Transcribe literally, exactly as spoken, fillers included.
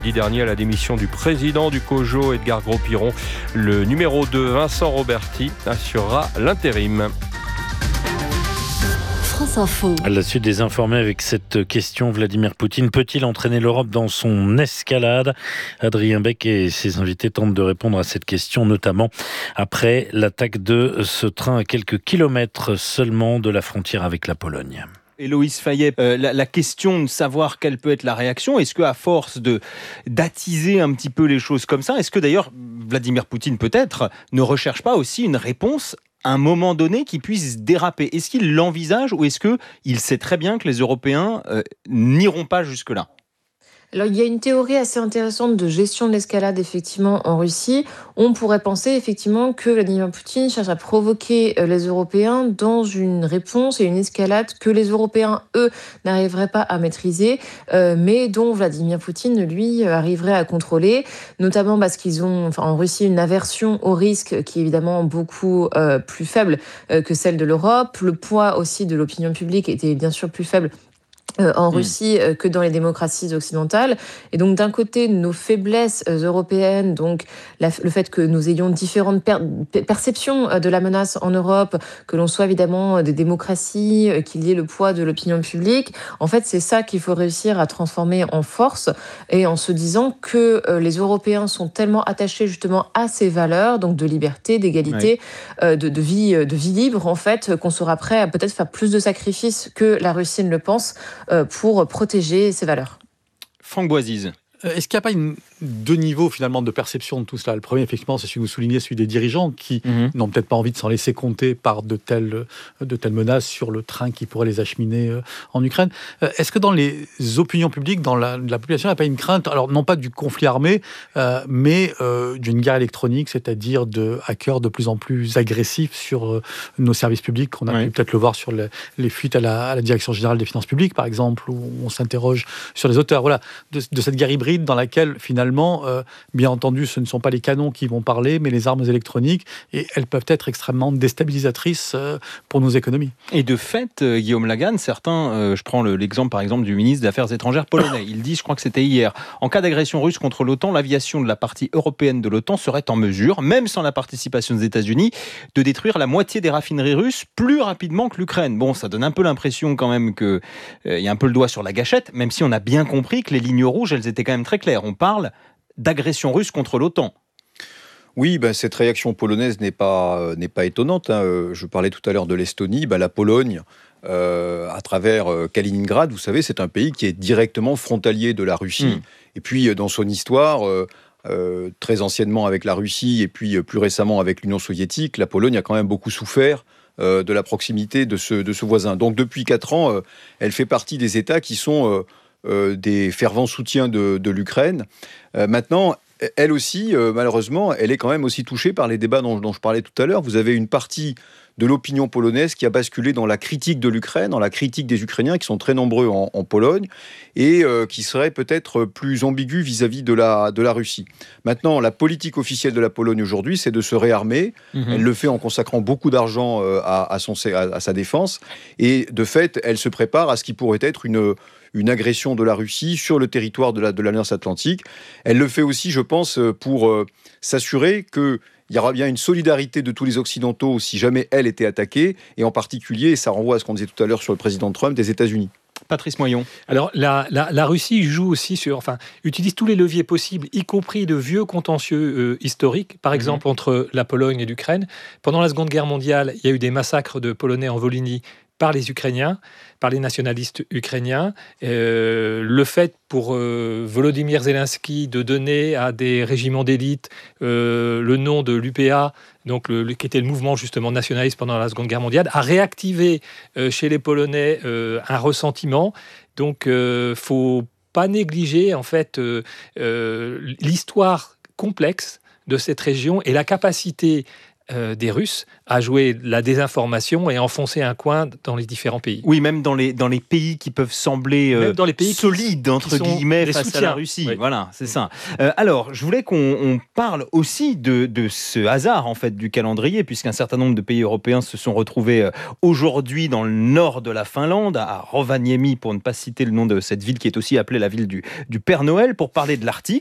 Lundi dernier, à la démission du président du COJO, Edgar Gros-Piron, le numéro deux, Vincent Roberti, assurera l'intérim. France Info. À la suite des informés avec cette question, Vladimir Poutine peut-il entraîner l'Europe dans son escalade ? Adrien Beck et ses invités tentent de répondre à cette question, notamment après l'attaque de ce train à quelques kilomètres seulement de la frontière avec la Pologne. Héloïse Fayet, euh, la, la question de savoir quelle peut être la réaction, est-ce qu'à force de, d'attiser un petit peu les choses comme ça, est-ce que d'ailleurs Vladimir Poutine peut-être ne recherche pas aussi une réponse à un moment donné qui puisse déraper ? Est-ce qu'il l'envisage ou est-ce qu'il sait très bien que les Européens euh, n'iront pas jusque-là ? Alors, il y a une théorie assez intéressante de gestion de l'escalade, effectivement, en Russie. On pourrait penser, effectivement, que Vladimir Poutine cherche à provoquer les Européens dans une réponse et une escalade que les Européens, eux, n'arriveraient pas à maîtriser, euh, mais dont Vladimir Poutine, lui, arriverait à contrôler, notamment parce qu'ils ont, enfin, en Russie, une aversion au risque qui est évidemment beaucoup euh, plus faible euh, que celle de l'Europe. Le poids aussi de l'opinion publique était bien sûr plus faible Euh, en Russie euh, que dans les démocraties occidentales. Et donc, d'un côté, nos faiblesses euh, européennes, donc la, le fait que nous ayons différentes per- perceptions euh, de la menace en Europe, que l'on soit évidemment euh, des démocraties, euh, qu'il y ait le poids de l'opinion publique, en fait, c'est ça qu'il faut réussir à transformer en force, et en se disant que euh, les Européens sont tellement attachés justement à ces valeurs, donc de liberté, d'égalité, ouais. euh, de, de, vie, de vie libre, en fait, qu'on sera prêt à peut-être faire plus de sacrifices que la Russie ne le pense, pour protéger ces valeurs. Franck Boisise. Est-ce qu'il n'y a pas une, deux niveaux finalement de perception de tout cela ? Le premier, effectivement, c'est celui que vous soulignez, celui des dirigeants qui mmh. n'ont peut-être pas envie de s'en laisser compter par de telles, de telles menaces sur le train qui pourrait les acheminer en Ukraine. Est-ce que dans les opinions publiques, dans la, la population, il n'y a pas une crainte, alors non pas du conflit armé, euh, mais euh, d'une guerre électronique, c'est-à-dire de hackers de plus en plus agressifs sur euh, nos services publics ? On a oui. pu peut-être le voir sur le, les fuites à la, à la Direction générale des finances publiques, par exemple, où on s'interroge sur les auteurs. Voilà, de, de cette guerre hybride dans laquelle, finalement, euh, bien entendu, ce ne sont pas les canons qui vont parler, mais les armes électroniques, et elles peuvent être extrêmement déstabilisatrices euh, pour nos économies. Et de fait, euh, Guillaume Lagarde, certains, euh, je prends le, l'exemple par exemple du ministre des Affaires étrangères polonais, il dit, je crois que c'était hier, en cas d'agression russe contre l'OTAN, l'aviation de la partie européenne de l'OTAN serait en mesure, même sans la participation des États-Unis, de détruire la moitié des raffineries russes plus rapidement que l'Ukraine. Bon, ça donne un peu l'impression quand même qu'il euh, y a un peu le doigt sur la gâchette, même si on a bien compris que les lignes rouges, elles étaient quand même très clair, on parle d'agression russe contre l'OTAN. Oui, ben, cette réaction polonaise n'est pas, euh, n'est pas étonnante. Hein. Je parlais tout à l'heure de l'Estonie, ben, la Pologne, euh, à travers euh, Kaliningrad, vous savez, c'est un pays qui est directement frontalier de la Russie. Mmh. Et puis, dans son histoire, euh, euh, très anciennement avec la Russie et puis euh, plus récemment avec l'Union soviétique, la Pologne a quand même beaucoup souffert euh, de la proximité de ce, de ce voisin. Donc, depuis quatre ans, euh, elle fait partie des États qui sont... Euh, Euh, des fervents soutiens de, de l'Ukraine. Euh, maintenant, elle aussi, euh, malheureusement, elle est quand même aussi touchée par les débats dont, dont je parlais tout à l'heure. Vous avez une partie de l'opinion polonaise qui a basculé dans la critique de l'Ukraine, dans la critique des Ukrainiens, qui sont très nombreux en, en Pologne, et euh, qui seraient peut-être plus ambigus vis-à-vis de la, de la Russie. Maintenant, la politique officielle de la Pologne aujourd'hui, c'est de se réarmer. Mmh. Elle le fait en consacrant beaucoup d'argent euh, à, à, son, à, à sa défense. Et de fait, elle se prépare à ce qui pourrait être une... une agression de la Russie sur le territoire de, la, de l'Alliance Atlantique. Elle le fait aussi, je pense, pour euh, s'assurer qu'il y aura bien une solidarité de tous les Occidentaux si jamais elle était attaquée, et en particulier, et ça renvoie à ce qu'on disait tout à l'heure sur le président Trump, des États-Unis. Patrice Moyon. Alors, la, la, la Russie joue aussi sur, enfin, utilise tous les leviers possibles, y compris de vieux contentieux euh, historiques, par exemple mmh. entre la Pologne et l'Ukraine. Pendant la Seconde Guerre mondiale, il y a eu des massacres de Polonais en Volhynie par les Ukrainiens, par les nationalistes ukrainiens. Euh, le fait pour euh, Volodymyr Zelensky de donner à des régiments d'élite euh, le nom de l'U P A, donc le, le, qui était le mouvement justement nationaliste pendant la Seconde Guerre mondiale, a réactivé euh, chez les Polonais euh, un ressentiment. Donc, il euh, ne faut pas négliger en fait euh, euh, l'histoire complexe de cette région et la capacité euh, des Russes à jouer la désinformation et enfoncer un coin dans les différents pays. Oui, même dans les, dans les pays qui peuvent sembler euh, dans les pays solides, qui, entre qui guillemets, face soutiens. à la Russie. Oui. Voilà, c'est ça. Euh, alors, je voulais qu'on on parle aussi de, de ce hasard, en fait, du calendrier, puisqu'un certain nombre de pays européens se sont retrouvés euh, aujourd'hui dans le nord de la Finlande, à Rovaniemi, pour ne pas citer le nom de cette ville qui est aussi appelée la ville du, du Père Noël, pour parler de l'Arctique.